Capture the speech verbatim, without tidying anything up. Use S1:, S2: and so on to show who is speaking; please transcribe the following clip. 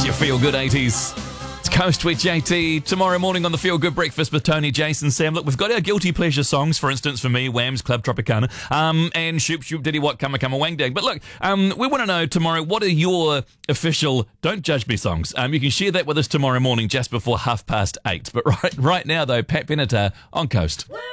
S1: Your Feel Good eighties. It's Coast with J T. Tomorrow morning on the Feel Good Breakfast with Tony, Jason, Sam. Look, we've got our guilty pleasure songs, for instance, for me, Wham's Club Tropicana, um, and Shoop Shoop Diddy What Kama Kama Wang Dang. But look, um, we want to know tomorrow, what are your official Don't Judge Me songs? Um, you can share that with us tomorrow morning just before half past eight. But right, right now, though, Pat Benatar on Coast.